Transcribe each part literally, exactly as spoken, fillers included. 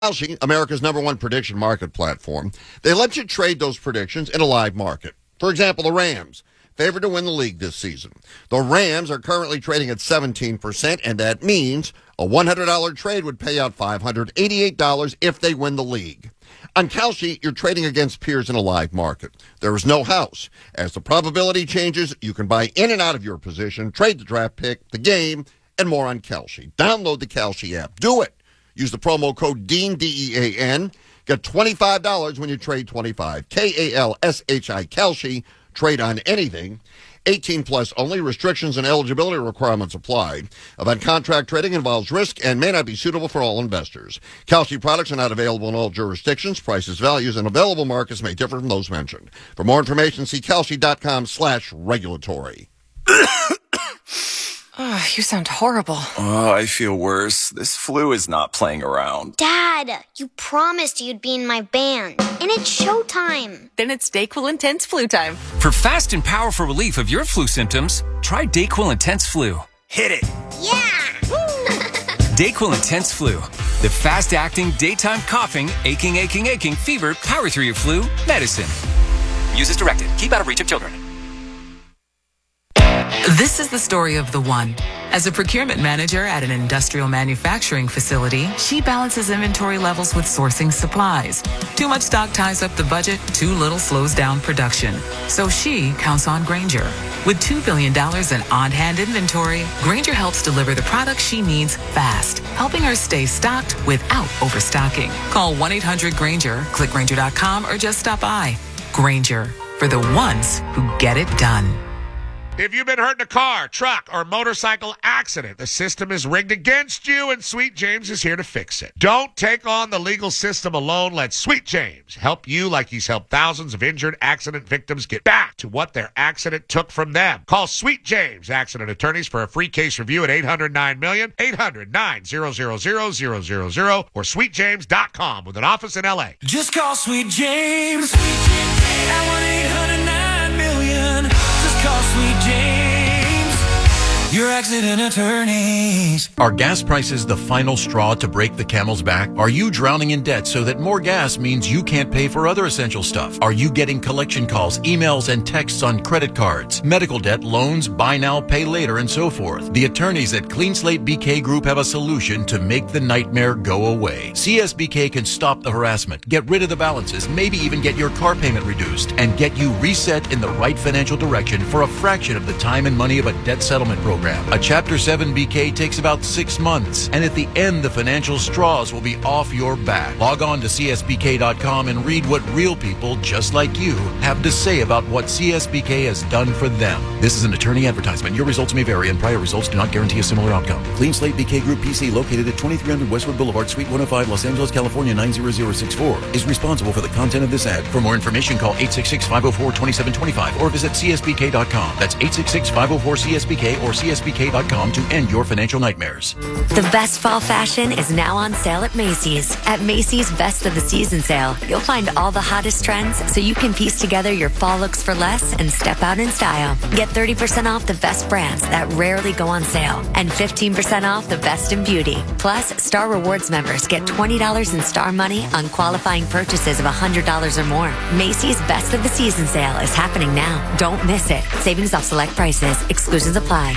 Kalshi, America's number one prediction market platform, they let you trade those predictions in a live market. For example, the Rams, favored to win the league this season. The Rams are currently trading at seventeen percent, and that means a one hundred dollars trade would pay out five hundred eighty-eight dollars if they win the league. On Kalshi, you're trading against peers in a live market. There is no house. As the probability changes, you can buy in and out of your position, trade the draft pick, the game, and more on Kalshi. Download the Kalshi app. Do it. Use the promo code DEAN, D E A N. Get twenty-five dollars when you trade twenty-five. K A L S H I, Kalshi. Trade on anything. eighteen plus only. Restrictions and eligibility requirements apply. Event contract trading involves risk and may not be suitable for all investors. Kalshi products are not available in all jurisdictions. Prices, values, and available markets may differ from those mentioned. For more information, see Kalshi.com slash regulatory. Oh, you sound horrible. Oh, I feel worse. This flu is not playing around. Dad, you promised you'd be in my band. And it's showtime. Then it's DayQuil Intense Flu time. For fast and powerful relief of your flu symptoms, try DayQuil Intense Flu. Hit it. Yeah! DayQuil Intense Flu. The fast-acting, daytime coughing, aching, aching, aching, fever, power through your flu medicine. Use as directed. Keep out of reach of children. This is the story of the one. As a procurement manager at an industrial manufacturing facility, she balances inventory levels with sourcing supplies. Too much stock ties up the budget, too little slows down production. So she counts on Grainger. With two billion dollars in on-hand inventory, Grainger helps deliver the products she needs fast, helping her stay stocked without overstocking. Call one eight hundred Grainger, click Grainger dot com, or just stop by. Grainger, for the ones who get it done. If you've been hurt in a car, truck, or motorcycle accident, the system is rigged against you, and Sweet James is here to fix it. Don't take on the legal system alone. Let Sweet James help you like he's helped thousands of injured accident victims get back to what their accident took from them. Call Sweet James Accident Attorneys for a free case review at eight hundred nine million, eight hundred nine hundred zero or sweet james dot com with an office in L A. Just call Sweet James at one eight hundred nine million. Call Sweet James, your accident attorneys. Are gas prices the final straw to break the camel's back? Are you drowning in debt so that more gas means you can't pay for other essential stuff? Are you getting collection calls, emails, and texts on credit cards, medical debt, loans, buy now, pay later, and so forth? The attorneys at Clean Slate B K Group have a solution to make the nightmare go away. C S B K can stop the harassment, get rid of the balances, maybe even get your car payment reduced, and get you reset in the right financial direction for a fraction of the time and money of a debt settlement program. A Chapter seven B K takes about six months, and at the end, the financial straws will be off your back. Log on to C S B K dot com and read what real people just like you have to say about what C S B K has done for them. This is an attorney advertisement. Your results may vary, and prior results do not guarantee a similar outcome. Clean Slate B K Group P C, located at twenty-three hundred Westwood Boulevard, Suite one oh five, Los Angeles, California, nine zero zero six four, is responsible for the content of this ad. For more information, call eight six six, five oh four, two seven two five or visit C S B K dot com. That's eight six six, five oh four, C S B K or C S B K dot com to end your financial nightmares. The best fall fashion is now on sale at Macy's. At Macy's Best of the Season sale, you'll find all the hottest trends so you can piece together your fall looks for less and step out in style. Get thirty percent off the best brands that rarely go on sale and fifteen percent off the best in beauty. Plus, Star Rewards members get twenty dollars in Star Money on qualifying purchases of one hundred dollars or more. Macy's Best of the Season sale is happening now. Don't miss it. Savings off select prices. Exclusions apply.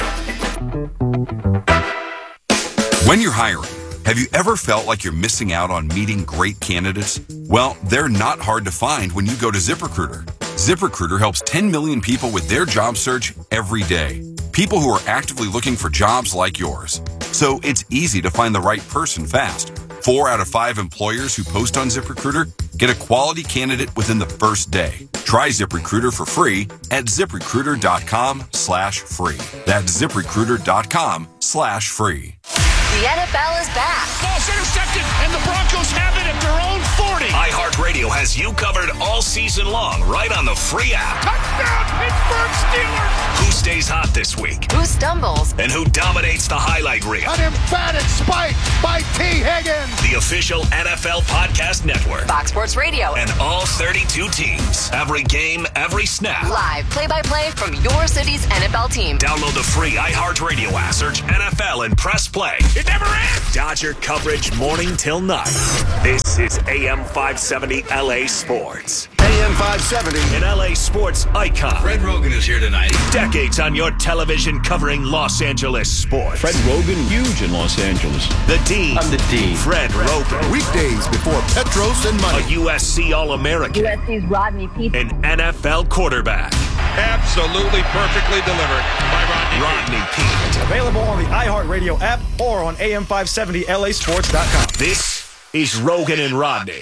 When you're hiring, have you ever felt like you're missing out on meeting great candidates? Well, they're not hard to find when you go to ZipRecruiter. ZipRecruiter helps ten million people with their job search every day. People who are actively looking for jobs like yours. So it's easy to find the right person fast. Four out of five employers who post on ZipRecruiter get a quality candidate within the first day. Try ZipRecruiter for free at ZipRecruiter.com slash free. That's ZipRecruiter.com slash free. The N F L is back. Ball's intercepted, and the Broncos have it at their own forty. iHeartRadio has has you covered all season long right on the free app. Touchdown, Pittsburgh Steelers! Who stays hot this week? Who stumbles? And who dominates the highlight reel? An emphatic spike by T. Higgins. The official N F L podcast network. Fox Sports Radio. And all thirty-two teams. Every game, every snap. Live play-by-play from your city's N F L team. Download the free iHeartRadio app. Search N F L and press play. It never ends. Dodger coverage morning till night. This is A M five seventy L A Sports. A M five seventy. An L A sports icon. Fred Rogan is here tonight. Decades on your television covering Los Angeles sports. Fred Rogan, huge in Los Angeles. The Dean. I'm the Dean. Fred Rogan. Weekdays before Petros and Money. A U S C All-American. U S C's Rodney Peete. An N F L quarterback. Absolutely perfectly delivered by Rodney, Rodney Peete. Available on the iHeartRadio app or on A M five seventy L A sports dot com. This is Rogan and Rodney.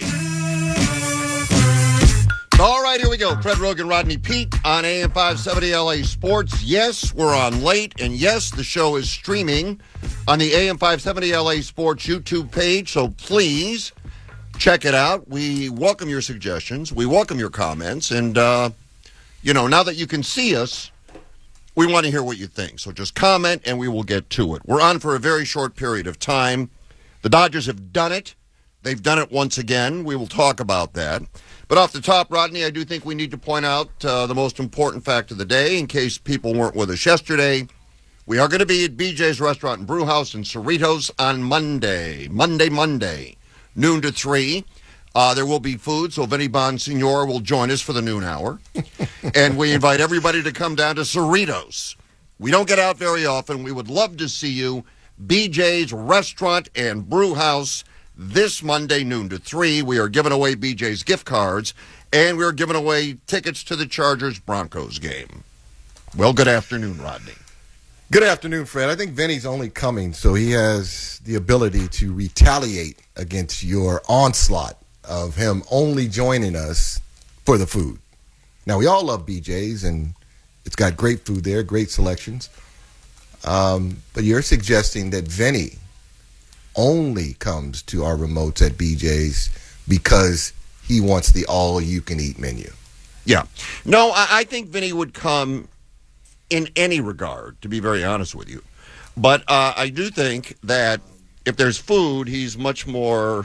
All right, here we go. Fred Rogan, Rodney Peete on A M five seventy L A Sports. Yes, we're on late, and yes, the show is streaming on the A M five seventy L A Sports YouTube page, so please check it out. We welcome your suggestions. We welcome your comments, and, uh, you know, now that you can see us, we want to hear what you think. So just comment, and we will get to it. We're on for a very short period of time. The Dodgers have done it. They've done it once again. We will talk about that. But off the top, Rodney, I do think we need to point out uh, the most important fact of the day, in case people weren't with us yesterday. We are going to be at B J's Restaurant and Brew House in Cerritos on Monday. Monday, Monday, noon to three. Uh, there will be food, so Vinny Bonsignor will join us for the noon hour. And we invite everybody to come down to Cerritos. We don't get out very often. We would love to see you. B J's Restaurant and Brew House this Monday, noon to three. We are giving away B J's gift cards, and we are giving away tickets to the Chargers-Broncos game. Well, good afternoon, Rodney. Good afternoon, Fred. I think Vinny's only coming, so he has the ability to retaliate against your onslaught of him only joining us for the food. Now, we all love B J's, and it's got great food there, great selections. Um, but you're suggesting that Vinny only comes to our remotes at B J's because he wants the all-you-can-eat menu. Yeah. No, I, I think Vinny would come in any regard, to be very honest with you. But uh, I do think that if there's food, he's much more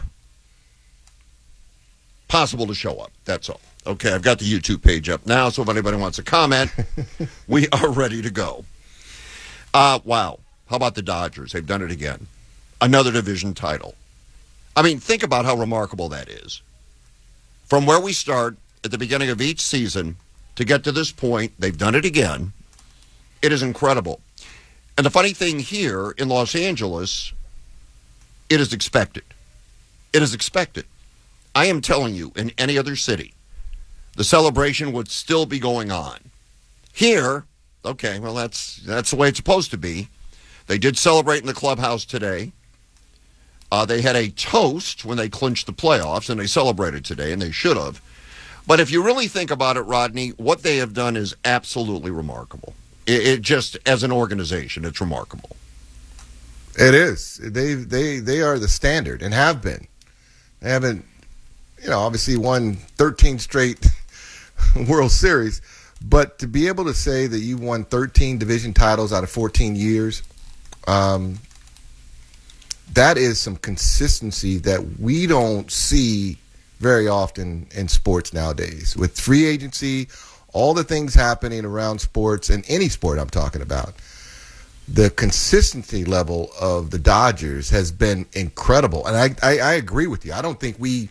possible to show up. That's all. Okay, I've got the YouTube page up now, so if anybody wants to comment, we are ready to go. Uh, wow. How about the Dodgers? They've done it again. Another division title. I mean, think about how remarkable that is. From where we start at the beginning of each season to get to this point, they've done it again. It is incredible. And the funny thing here in Los Angeles, it is expected. It is expected. I am telling you, in any other city, the celebration would still be going on. Here, okay, well, that's that's the way it's supposed to be. They did celebrate in the clubhouse today. Uh, they had a toast when they clinched the playoffs, and they celebrated today, and they should have. But if you really think about it, Rodney, what they have done is absolutely remarkable. It, it just, as an organization, it's remarkable. It is. They they they are the standard and have been. They haven't, you know, obviously won thirteen straight World Series, but to be able to say that you won thirteen division titles out of fourteen years, um, that is some consistency that we don't see very often in sports nowadays. With free agency, all the things happening around sports, and any sport I'm talking about, the consistency level of the Dodgers has been incredible. And I, I, I agree with you. I don't think we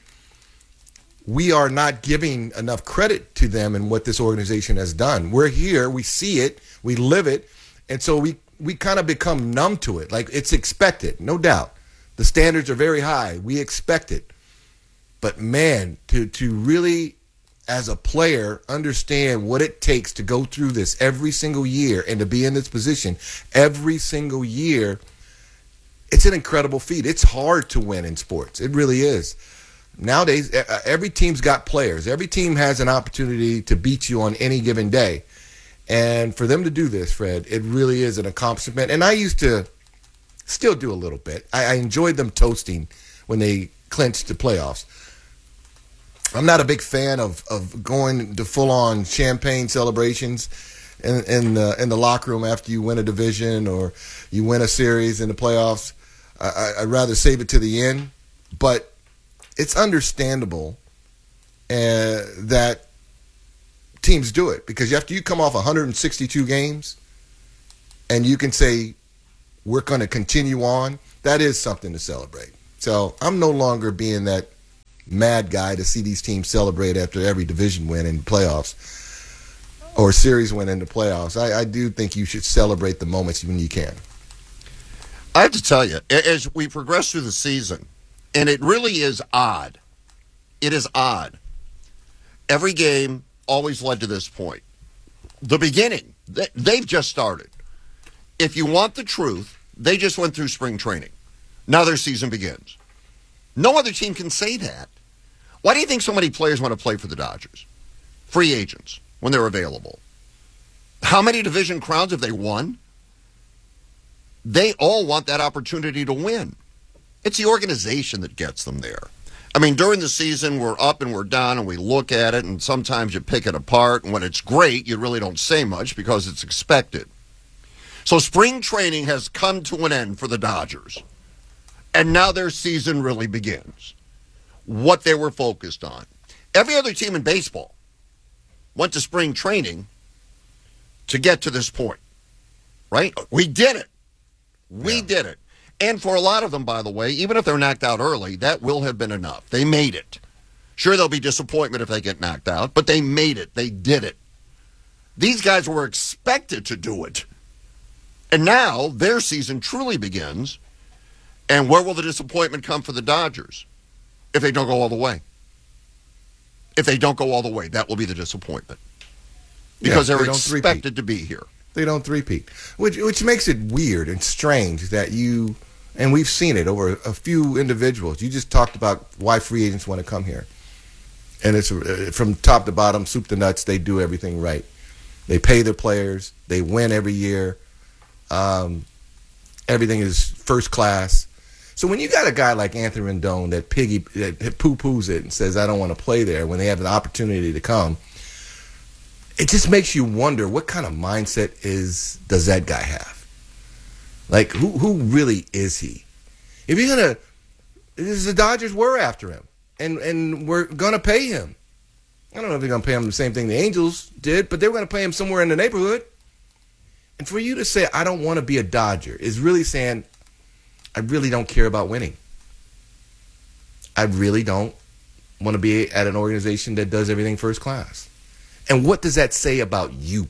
we are not giving enough credit to them and what this organization has done. We're here, we see it, we live it, and so we, we kind of become numb to it. Like, it's expected, no doubt. The standards are very high. We expect it. But, man, to to really, as a player, understand what it takes to go through this every single year and to be in this position every single year, it's an incredible feat. It's hard to win in sports. It really is. Nowadays, every team's got players. Every team has an opportunity to beat you on any given day. And for them to do this, Fred, it really is an accomplishment. And I used to still do a little bit. I, I enjoyed them toasting when they clinched the playoffs. I'm not a big fan of, of going to full-on champagne celebrations in, in, the, in the locker room after you win a division or you win a series in the playoffs. I, I'd rather save it to the end. But it's understandable uh, that teams do it because after you come off one hundred sixty-two games and you can say, we're going to continue on, that is something to celebrate. So I'm no longer being that mad guy to see these teams celebrate after every division win in playoffs or series win in the playoffs. I, I do think you should celebrate the moments when you can. I have to tell you, as we progress through the season, and it really is odd. It is odd. Every game always led to this point. The beginning, they've just started. If you want the truth, they just went through spring training. Now their season begins. No other team can say that. Why do you think so many players want to play for the Dodgers? Free agents, when they're available. How many division crowns have they won? They all want that opportunity to win. It's the organization that gets them there. I mean, during the season, we're up and we're down, and we look at it, and sometimes you pick it apart, and when it's great, you really don't say much because it's expected. So spring training has come to an end for the Dodgers, and now their season really begins. What they were focused on. Every other team in baseball went to spring training to get to this point, right? We did it. We yeah. did it. And for a lot of them, by the way, even if they're knocked out early, that will have been enough. They made it. Sure, there'll be disappointment if they get knocked out, but they made it. They did it. These guys were expected to do it. And now their season truly begins. And where will the disappointment come for the Dodgers if they don't go all the way? If they don't go all the way, that will be the disappointment. Because yeah, they're they expected to be here. They don't three-peat, which which makes it weird and strange that you, and we've seen it over a few individuals. You just talked about why free agents want to come here. And it's uh, from top to bottom, soup to nuts, they do everything right. They pay their players. They win every year. Um, everything is first class. So when you got a guy like Anthony Rendon that piggy that poo-poos it and says, I don't want to play there when they have an opportunity to come, it just makes you wonder what kind of mindset is does that guy have? Like, who who really is he? If you're going to, the Dodgers were after him, and, and we're going to pay him. I don't know if they're going to pay him the same thing the Angels did, but they were going to pay him somewhere in the neighborhood. And for you to say, I don't want to be a Dodger, is really saying, I really don't care about winning. I really don't want to be at an organization that does everything first class. And what does that say about you?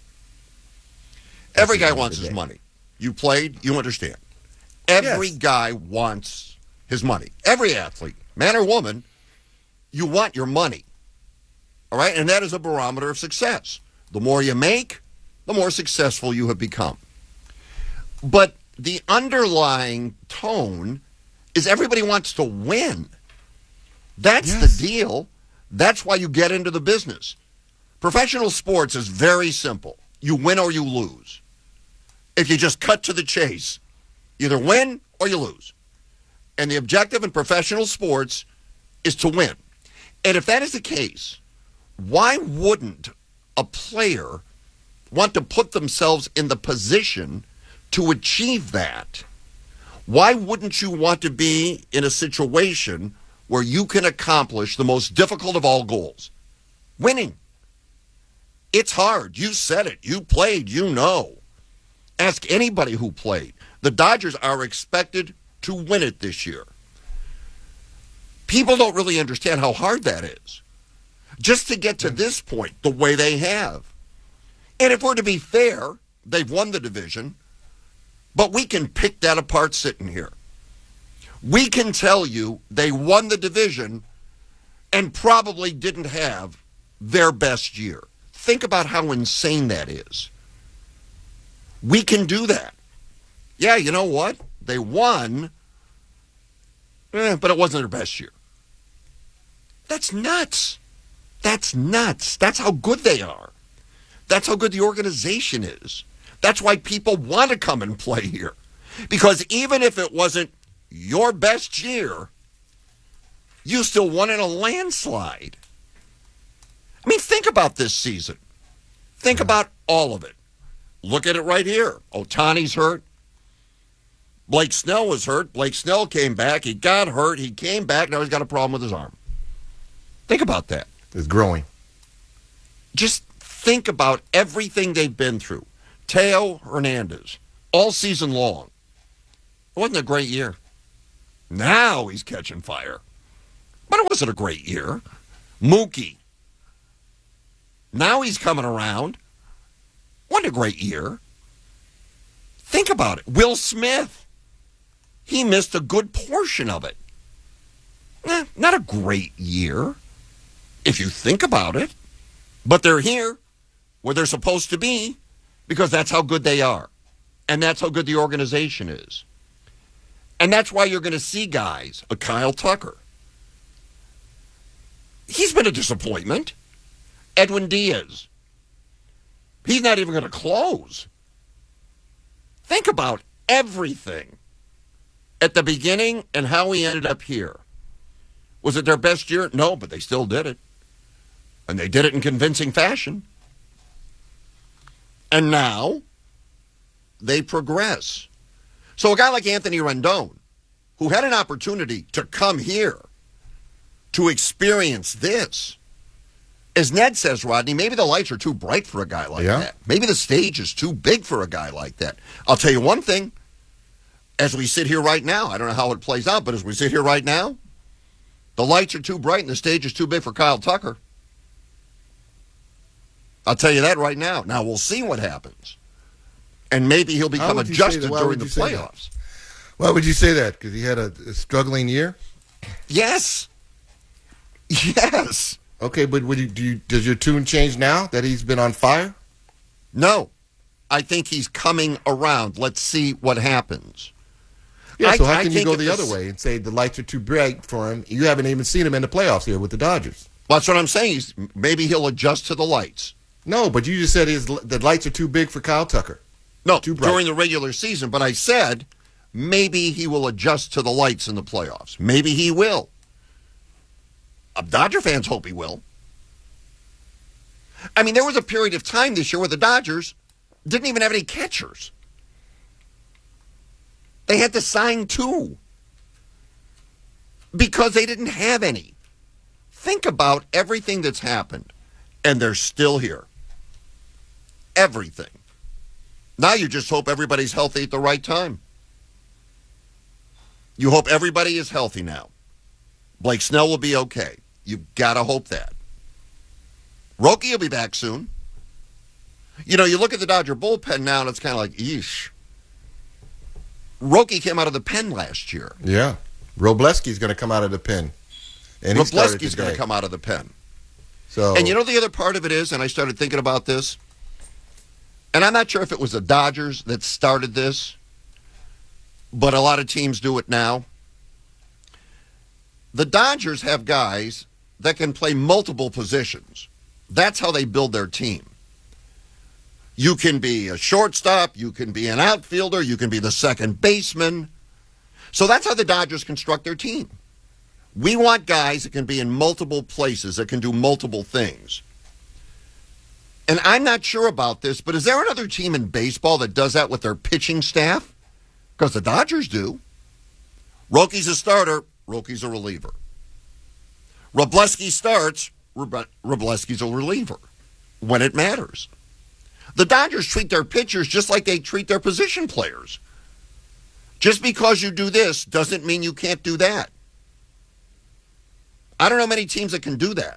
Every guy wants his money. You played, you understand. Every yes. guy wants his money. Every athlete, man or woman, you want your money. All right? And that is a barometer of success. The more you make, the more successful you have become. But the underlying tone is everybody wants to win. That's yes. the deal. That's why you get into the business. Professional sports is very simple. You win or you lose. If you just cut to the chase, you either win or you lose. And the objective in professional sports is to win. And if that is the case, why wouldn't a player want to put themselves in the position to achieve that? Why wouldn't you want to be in a situation where you can accomplish the most difficult of all goals? Winning. It's hard. You said it. You played. You know. Ask anybody who played. The Dodgers are expected to win it this year. People don't really understand how hard that is. Just to get to this point the way they have. And if we're to be fair, they've won the division, but we can pick that apart sitting here. We can tell you they won the division and probably didn't have their best year. Think about how insane that is. We can do that. Yeah, you know what? They won, eh, but it wasn't their best year. That's nuts. That's nuts. That's how good they are. That's how good the organization is. That's why people want to come and play here. Because even if it wasn't your best year, You still won in a landslide. I mean, think about this season. Think about all of it. Look at it right here. Ohtani's hurt. Blake Snell was hurt. Blake Snell came back. He got hurt. He came back. Now he's got a problem with his arm. Think about that. It's growing. Just think about everything they've been through. Teo Hernandez, all season long. It wasn't a great year. Now he's catching fire. But it wasn't a great year. Mookie. Now he's coming around. Wasn't a great year. Think about it. Will Smith. He missed a good portion of it. Eh, not a great year, if you think about it. But they're here where they're supposed to be because that's how good they are. And that's how good the organization is. And that's why you're going to see guys, a Kyle Tucker. He's been a disappointment. Edwin Diaz. He's not even going to close. Think about everything at the beginning and how we ended up here. Was it their best year? No, but they still did it. And they did it in convincing fashion. And now they progress. So a guy like Anthony Rendon, who had an opportunity to come here to experience this, as Ned says, Rodney, maybe the lights are too bright for a guy like yeah. that. Maybe the stage is too big for a guy like that. I'll tell you one thing. As we sit here right now, I don't know how it plays out, but as we sit here right now, the lights are too bright and the stage is too big for Kyle Tucker. I'll tell you that right now. Now, we'll see what happens. And maybe he'll become adjusted during the playoffs. Why would you say that? Because he had a, a struggling year? Yes. Yes. Okay, but would you, do you, does your tune change now that he's been on fire? No. I think he's coming around. Let's see what happens. Yeah, so I, how I can you go the this, other way and say the lights are too bright for him? You haven't even seen him in the playoffs here with the Dodgers. Well, that's what I'm saying. He's, maybe he'll adjust to the lights. No, but you just said his, the lights are too big for Kyle Tucker. No, too bright. During the regular season. But I said maybe he will adjust to the lights in the playoffs. Maybe he will. Uh, Dodger fans hope he will. I mean, there was a period of time this year where the Dodgers didn't even have any catchers. They had to sign two because they didn't have any. Think about everything that's happened, and they're still here. Everything. Now you just hope everybody's healthy at the right time. You hope everybody is healthy now. Blake Snell will be okay. You've got to hope that. Roki will be back soon. You know, you look at the Dodger bullpen now, and it's kind of like, eesh. Roki came out of the pen last year. Yeah. Robleski's going to come out of the pen. And Robleski's going to come out of the pen. So, and you know the other part of it is, and I started thinking about this, and I'm not sure if it was the Dodgers that started this, but a lot of teams do it now. The Dodgers have guys that can play multiple positions. That's how they build their team. You can be a shortstop, you can be an outfielder, you can be the second baseman. So that's how the Dodgers construct their team. We want guys that can be in multiple places, that can do multiple things. And I'm not sure about this, but is there another team in baseball that does that with their pitching staff? Because the Dodgers do. Roki's a starter, Roki's a reliever. Robleski starts, Robleski's a reliever when it matters. The Dodgers treat their pitchers just like they treat their position players. Just because you do this doesn't mean you can't do that. I don't know many teams that can do that.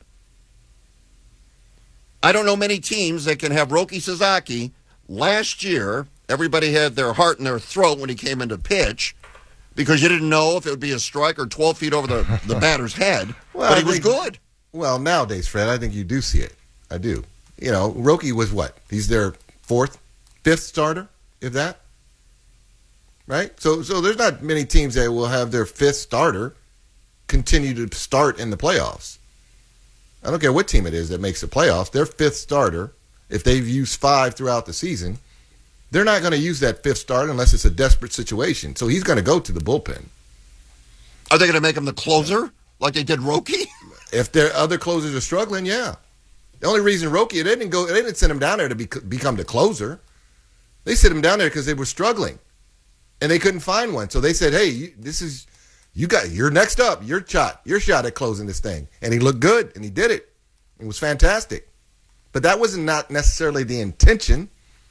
I don't know many teams that can have Roki Sasaki. Last year, everybody had their heart in their throat when he came into pitch because you didn't know if it would be a strike or twelve feet over the, the batter's head. Well, but he I was think, good. Well, nowadays, Fred, I think you do see it. I do. You know, Roki was what? He's their fourth, fifth starter, if that. Right? So so there's not many teams that will have their fifth starter continue to start in the playoffs. I don't care what team it is that makes the playoffs. Their fifth starter, if they've used five throughout the season, they're not going to use that fifth starter unless it's a desperate situation. So he's going to go to the bullpen. Are they going to make him the closer? Like they did Roki? If their other closers are struggling, yeah. The only reason Roki, they didn't go, they didn't send him down there to be, become the closer. They sent him down there because they were struggling, and they couldn't find one. So they said, "Hey, you, this is you got you're next up. Your shot, your shot at closing this thing." And he looked good, and he did it. It was fantastic. But that wasn't not necessarily the intention.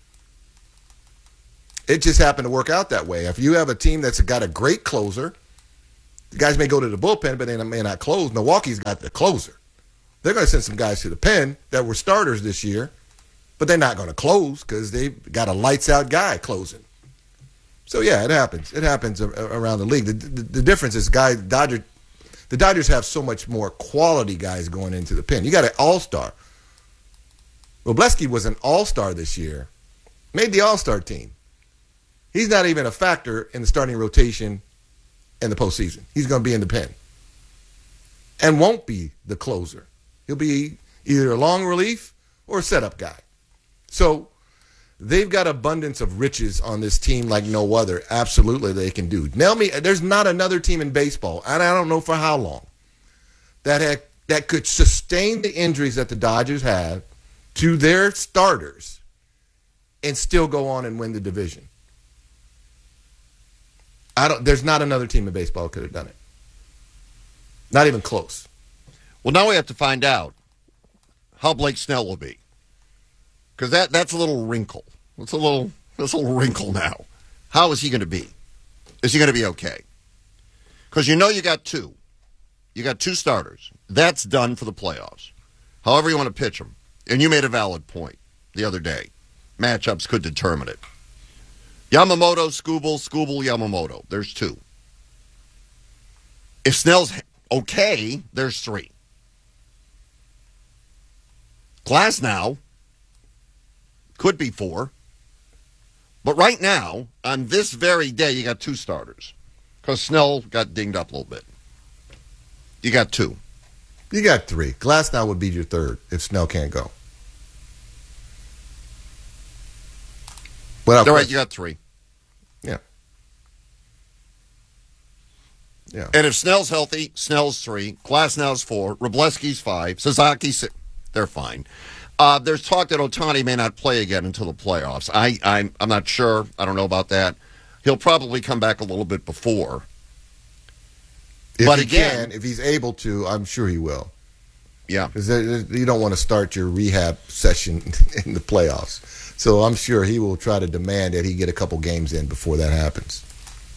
It just happened to work out that way. If you have a team that's got a great closer, the guys may go to the bullpen, but they may not close. Milwaukee's got the closer. They're going to send some guys to the pen that were starters this year, but they're not going to close because they've got a lights-out guy closing. So, yeah, it happens. It happens around the league. The, the, the difference is guys, Dodger, the Dodgers have so much more quality guys going into the pen. You got an all-star. Robleski was an all-star this year, made the all-star team. He's not even a factor in the starting rotation in the postseason. He's going to be in the pen and won't be the closer. He'll be either a long relief or a setup guy. So they've got abundance of riches on this team like no other. Absolutely they can do. Nail me, there's not another team in baseball, and I don't know for how long, that had, that could sustain the injuries that the Dodgers have to their starters and still go on and win the division. I don't. There's not another team in baseball that could have done it. Not even close. Well, now we have to find out how Blake Snell will be. Because that, that's a little wrinkle. That's a little that's a little wrinkle now. How is he going to be? Is he going to be okay? Because you know you got two. You got two starters. That's done for the playoffs. However you want to pitch them. And you made a valid point the other day. Matchups could determine it. Yamamoto, Skubal, Skubal, Yamamoto. There's two. If Snell's okay, there's three. Glasnow could be four. But right now, on this very day, you got two starters. Because Snell got dinged up a little bit. You got two. You got three. Glasnow would be your third if Snell can't go. All right, you got three. Yeah. Yeah. And if Snell's healthy, Snell's three. Glasnow's four. Robleski's five. Suzuki's six. They're fine. Uh, there's talk that Ohtani may not play again until the playoffs. I, I'm, I'm not sure. I don't know about that. He'll probably come back a little bit before. If but he again, can, if he's able to, I'm sure he will. Yeah. Because you don't want to start your rehab session in the playoffs. So I'm sure he will try to demand that he get a couple games in before that happens.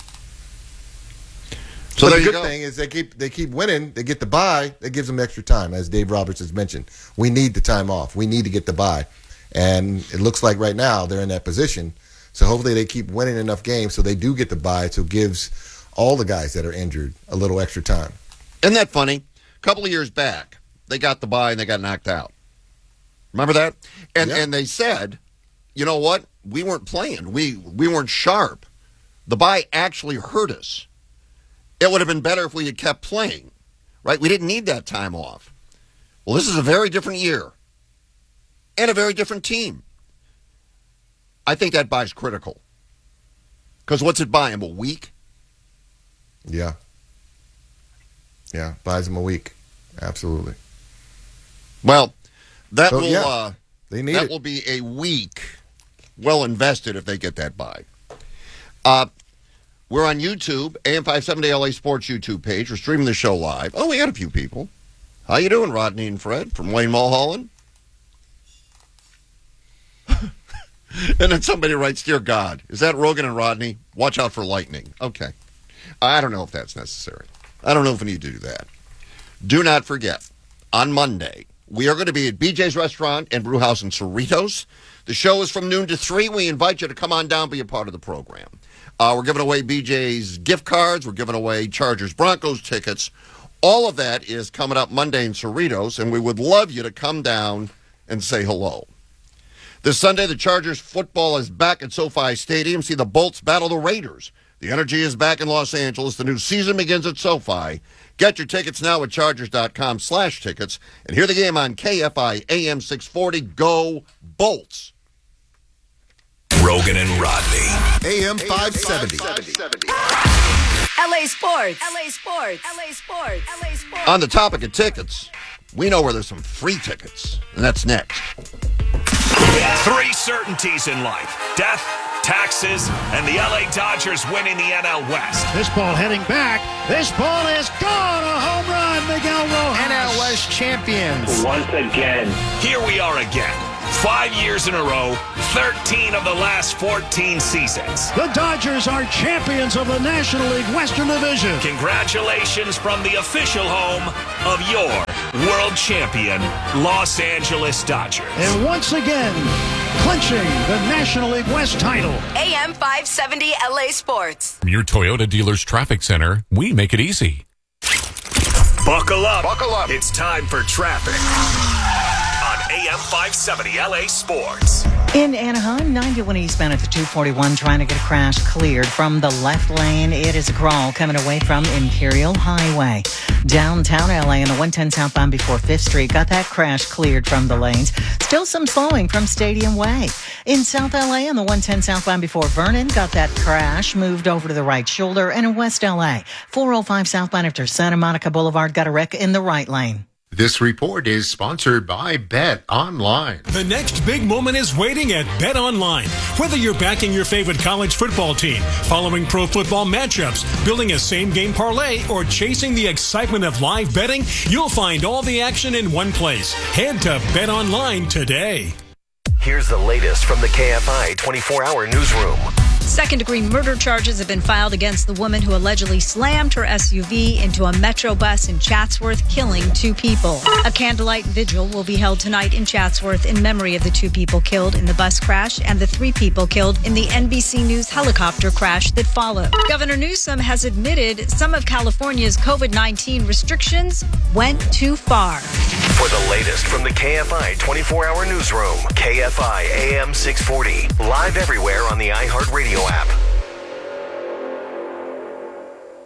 So but there the you good go. thing is they keep they keep winning. They get the bye. That gives them extra time, as Dave Roberts has mentioned. We need the time off. We need to get the bye, and it looks like right now they're in that position. So hopefully they keep winning enough games so they do get the bye. So it gives all the guys that are injured a little extra time. Isn't that funny? A couple of years back, they got the bye and they got knocked out. Remember that? And Yeah. and they said, you know what? We weren't playing. We we weren't sharp. The bye actually hurt us. It would have been better if we had kept playing, right? We didn't need that time off. Well, this is a very different year and a very different team. I think that bye is critical. Because what's it buy him, a week? Yeah. Yeah, buys him a week. Absolutely. Well, that So, will yeah, uh, they need that it. will be a week well invested if they get that bye. Uh, we're on YouTube, A M five seventy L A Sports YouTube page. We're streaming the show live. Oh, we got a few people. How you doing, Rodney and Fred from Wayne Mulholland? And then somebody writes, "Dear God, is that Rogan and Rodney? Watch out for lightning." Okay. I don't know if that's necessary. I don't know if we need to do that. Do not forget, on Monday, we are going to be at B J's Restaurant and Brewhouse in Cerritos. The show is from noon to three. We invite you to come on down, be a part of the program. Uh, we're giving away B J's gift cards. We're giving away Chargers Broncos tickets. All of that is coming up Monday in Cerritos, and we would love you to come down and say hello. This Sunday, the Chargers football is back at SoFi Stadium. See the Bolts battle the Raiders. The energy is back in Los Angeles. The new season begins at SoFi. Get your tickets now at chargers.com slash tickets. And hear the game on K F I A M six forty. Go Bolts. Rogan and Rodney. A M five seventy. L A Sports. L A Sports. L A Sports. L A Sports. On the topic of tickets, we know where there's some free tickets, and that's next. Three certainties in life: death, taxes, and the L A Dodgers winning the N L West. This ball heading back. This ball is gone. A home run. Miguel Rojas. N L West champions. Once again. Here we are again. Five years in a row, thirteen of the last fourteen seasons. The Dodgers are champions of the National League Western Division. Congratulations from the official home of your world champion, Los Angeles Dodgers. And once again, clinching the National League West title. A M five seventy L A Sports. From your Toyota dealer's traffic center, we make it easy. Buckle up. Buckle up. It's time for traffic on A M five seventy L A Sports. In Anaheim, ninety-one eastbound at the two forty-one, trying to get a crash cleared from the left lane. It is a crawl coming away from Imperial Highway. Downtown L A on the one ten southbound before fifth Street. Got that crash cleared from the lanes. Still some slowing from Stadium Way. In South L A on the one ten southbound before Vernon. Got that crash moved over to the right shoulder. And in West L A, four oh five southbound after Santa Monica Boulevard. Got a wreck in the right lane. This report is sponsored by Bet Online. The next big moment is waiting at Bet Online. Whether you're backing your favorite college football team, following pro football matchups, building a same-game parlay, or chasing the excitement of live betting, you'll find all the action in one place. Head to Bet Online today. Here's the latest from the K F I twenty-four hour newsroom. Second-degree murder charges have been filed against the woman who allegedly slammed her S U V into a Metro bus in Chatsworth, killing two people. A candlelight vigil will be held tonight in Chatsworth in memory of the two people killed in the bus crash and the three people killed in the N B C News helicopter crash that followed. Governor Newsom has admitted some of California's COVID nineteen restrictions went too far. For the latest from the K F I twenty-four hour newsroom, K F I A M six forty, live everywhere on the iHeartRadio app.